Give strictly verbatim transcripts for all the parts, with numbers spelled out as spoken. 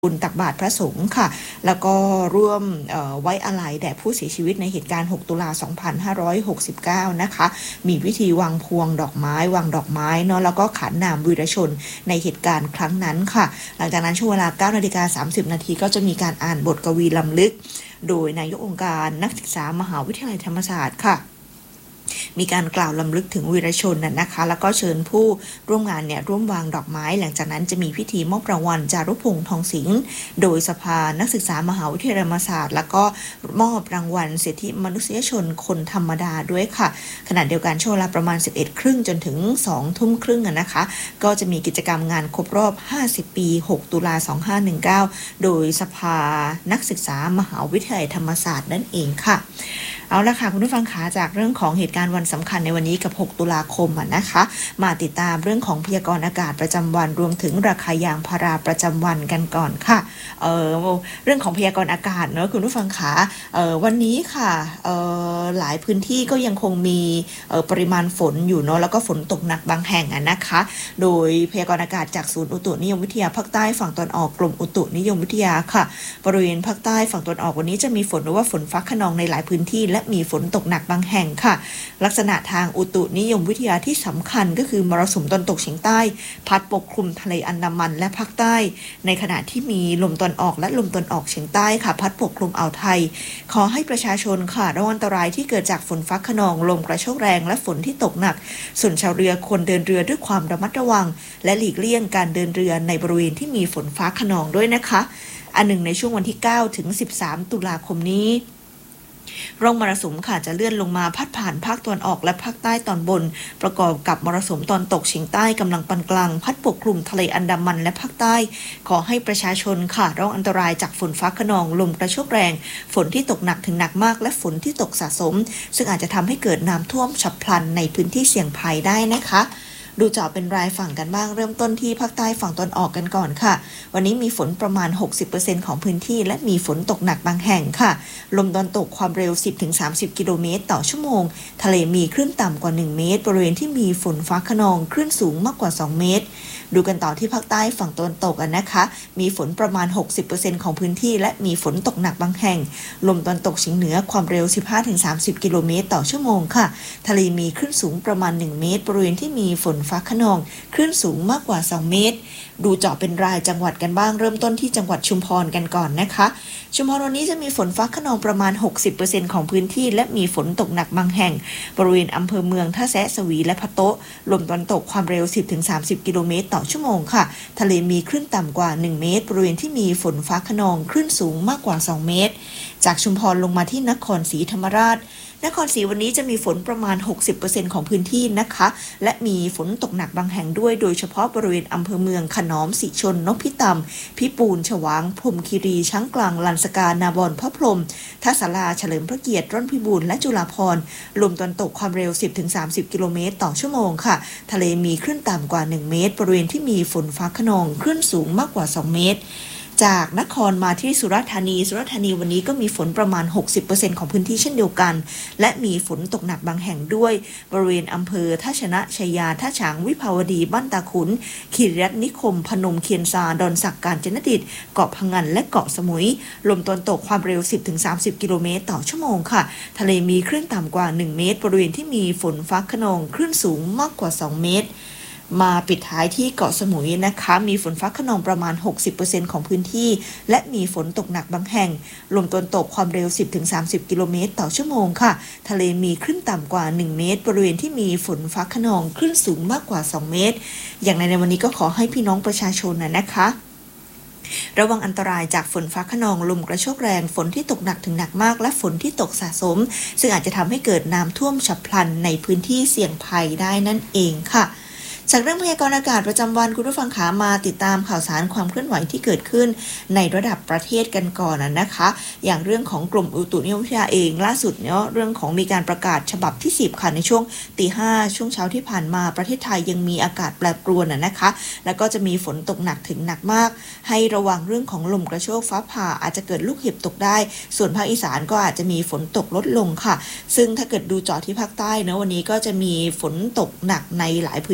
บุญตักบาตรพระสงฆ์ค่ะแล้วก็ร่วมไว้อาลัยแด่ผู้เสียชีวิตในเหตุการณ์หกตุลาสองพันห้าร้อยหกสิบเก้านะคะมีพิธีวางพวงดอกไม้วางดอกไม้เนาะแล้วก็ขานนามวีรชนในเหตุการณ์ครั้งนั้นค่ะหลังจากนั้นช่วงเวลา เก้านาฬิกาสามสิบนาทีก็จะมีการอ่านบทกวีล้ำลึกโดยนายกองค์การนักศึกษามหาวิทยาลัยธรรมศาสตร์ค่ะมีการกล่าวล้ำลึกถึงวีรชนน่ะนะคะแล้วก็เชิญผู้ร่วมงานเนี่ยร่วมวางดอกไม้หลังจากนั้นจะมีพิธีมอบรางวัลจารุพงษ์ทองสิงห์โดยสภานักศึกษามหาวิทยาลัยธรรมศาสตร์แล้วก็มอบรางวัลสิทธิมนุษยชนคนธรรมดาด้วยค่ะขณะเดียวกันช่วงเวลาประมาณ สิบเอ็ดครึ่งจนถึง สองทุ่มครึ่งอ่ะนะคะก็จะมีกิจกรรมงานครบรอบห้าสิบปีหกตุลาสองพันห้าร้อยสิบเก้าโดยสภานักศึกษามหาวิทยาลัยธรรมศาสตร์นั่นเองค่ะเอาละค่ะคุณผู้ฟังขาจากเรื่องของเหตุการณ์วันสำคัญในวันนี้กับหกตุลาคมอ่ะนะคะมาติดตามเรื่องของพยากรณ์อากาศประจำวันรวมถึงราคายางพาราประจำวันกันก่อนค่ะเอ่อเรื่องของพยากรณ์อากาศเนอะคุณผู้ฟังขาเอ่อวันนี้ค่ะเอ่อหลายพื้นที่ก็ยังคงมีเอ่อปริมาณฝนอยู่เนาะแล้วก็ฝนตกหนักบางแห่งอ่ะนะคะโดยพยากรณ์อากาศจากศูนย์อุตุนิยมวิทยาภาคใต้ฝั่งตะวันออกกรมอุตุนิยมวิทยาค่ะบริเวณภาคใต้ฝั่งตะวันออกวันนี้จะมีฝนหรือว่าฝนฟ้าคะนองในหลายพื้นที่และมีฝนตกหนักบางแห่งค่ะลักษณะทางอุตุนิยมวิทยาที่สำคัญก็คือมรสุมตะวันตกเฉียงใต้พัดปกคลุมทะเลอันดามันและภาคใต้ในขณะที่มีลมตะวันออกและลมตะวันออกเฉียงใต้ค่ะพัดปกคลุมอ่าวไทยขอให้ประชาชนค่ะระวังอันตรายที่เกิดจากฝนฟ้าคะนองลมกระโชกแรงและฝนที่ตกหนักส่วนชาวเรือควรเดินเรือด้วยความระมัดระวังและหลีกเลี่ยงการเดินเรือในบริเวณที่มีฝนฟ้าคะนองด้วยนะคะอันหนึ่งในช่วงวันที่เก้าถึงสิบสามตุลาคมนี้ร่องมรสุมค่ะจะเลื่อนลงมาพัดผ่านภาคตะวันออกและภาคใต้ตอนบนประกอบกับมรสุมตอนตกเฉียงใต้กำลังปานกลางพัดปกคลุมทะเลอันดามันและภาคใต้ขอให้ประชาชนค่ะระวังอันตรายจากฝนฟ้าคะนองลมกระโชกแรงฝนที่ตกหนักถึงหนักมากและฝนที่ตกสะสมซึ่งอาจจะทำให้เกิดน้ำท่วมฉับพลันในพื้นที่เสี่ยงภัยได้นะคะดูเจาะเป็นรายฝั่งกันบ้างเริ่มต้นที่ภาคใต้ฝั่งตะวันออกกันก่อนค่ะวันนี้มีฝนประมาณ หกสิบเปอร์เซ็นต์ ของพื้นที่และมีฝนตกหนักบางแห่งค่ะลมตะวันตกความเร็ว สิบถึงสามสิบ กิโลเมตรต่อชั่วโมงทะเลมีคลื่นต่ำกว่าหนึ่งเมตรบริเวณที่มีฝนฟ้าคะนองคลื่นสูงมากกว่าสองเมตรดูกันต่อที่ภาคใต้ฝั่งตะวันตกกันนะคะมีฝนประมาณ หกสิบเปอร์เซ็นต์ ของพื้นที่และมีฝนตกหนักบางแห่งลมตะวันตกเฉียงเหนือความเร็ว สิบห้าถึงสามสิบ กิโลเมตรต่อชั่วโมงค่ะทะเลมีคลื่นสูงประมาณหนึ่งเมตรบริเวณที่มีฝนฟ้าคะนองคลื่นสูงมากกว่าสองเมตรดูเจาะเป็นรายจังหวัดกันบ้างเริ่มต้นที่จังหวัดชุมพรกันก่อนนะคะชุมพรวันนี้จะมีฝนฟ้าคะนองประมาณ หกสิบเปอร์เซ็นต์ ของพื้นที่และมีฝนตกหนักบางแห่งบริเวณอำเภอเมืองท่าแซะสวีและพะโต๊ะลมตะวันตกความเร็ว สิบถึงสามสิบ กิโลเมตรต่อชั่วโมงค่ะทะเลมีคลื่นต่ำกว่าหนึ่งเมตรบริเวณที่มีฝนฟ้าคะนองคลื่นสูงมากกว่าสองเมตรจากชุมพรลงมาที่นครศรีธรรมราชนครศรีวันนี้จะมีฝนประมาณ หกสิบเปอร์เซ็นต์ ของพื้นที่นะคะและมีฝนตกหนักบางแห่งด้วยโดยเฉพาะบริเวณอำเภอเมืองขนอมสิชนนพิตำพิปูนฉวางพรหมคีรีช้างกลางลันสกานาบอนพระพรหมท่าสาราเฉลิมพระเกียรติร่อนพิบูลและจุฬาภรณ์ลมตะวันตกความเร็ว สิบถึงสามสิบ กิโลเมตรต่อชั่วโมงค่ะทะเลมีคลื่นต่ำกว่าหนึ่งเมตรบริเวณที่มีฝนฟ้าคะนองคลื่นสูงมากกว่าสองเมตรจากนครมาที่สุราษฎร์ธานีสุราษฎร์ธานีวันนี้ก็มีฝนประมาณ หกสิบเปอร์เซ็นต์ ของพื้นที่เช่นเดียวกันและมีฝนตกหนักบางแห่งด้วยบริเวณอำเภอท่าชนะชัยยาท่าฉางวิภาวดีบ้านตาขุนคีรีรัตน์นิคมพนมเคียนซาดอนสักกาญจนดิตเกาะพะงันและเกาะสมุยลมตะวันตกความเร็ว สิบถึงสามสิบ กิโลเมตรต่อชั่วโมงค่ะทะเลมีคลื่นต่ำกว่าหนึ่งเมตรบริเวณที่มีฝนฟ้าคะนองคลื่นสูงมากกว่าสองเมตรมาปิดท้ายที่เกาะสมุยนะคะมีฝนฟ้าคะนองประมาณ หกสิบเปอร์เซ็นต์ ของพื้นที่และมีฝนตกหนักบางแห่งลมตะวันตกความเร็ว สิบถึงสามสิบ กิโลเมตรต่อชั่วโมงค่ะทะเลมีคลื่นต่ำกว่าหนึ่งเมตรบริเวณที่มีฝนฟ้าคะนองคลื่นสูงมากกว่าสองเมตรอย่างในในวันนี้ก็ขอให้พี่น้องประชาชนนะนะคะระวังอันตรายจากฝนฟ้าคะนองลมกระโชกแรงฝนที่ตกหนักถึงหนักมากและฝนที่ตกสะสมซึ่งอาจจะทำให้เกิดน้ำท่วมฉับพลันในพื้นที่เสี่ยงภัยได้นั่นเองค่ะจากเรื่องพยากรณ์อากาศประจำวันคุณผู้ฟังขามาติดตามข่าวสารความเคลื่อนไหวที่เกิดขึ้นในระดับประเทศกันก่อนนะคะอย่างเรื่องของกรมอุตุนิยมวิทยาเองล่าสุดเนาะเรื่องของมีการประกาศฉบับที่สิบค่ะในช่วงตีห้าช่วงเช้าที่ผ่านมาประเทศไทยยังมีอากาศแปรปรวนนะคะแล้วก็จะมีฝนตกหนักถึงหนักมากให้ระวังเรื่องของลมกระโชกฟ้าผ่าอาจจะเกิดลูกเห็บตกได้ส่วนภาคอีสานก็อาจจะมีฝนตกลดลงค่ะซึ่งถ้าเกิดดูเจาะที่ภาคใต้เนาะวันนี้ก็จะมีฝนตกหนักในหลายพื้นที่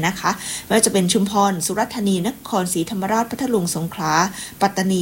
นะคะไม่ว่าจะเป็นชุมพรสุราษฎร์ธานีนครศรีธรรมราชพัทลุงสงขลาปัตตานี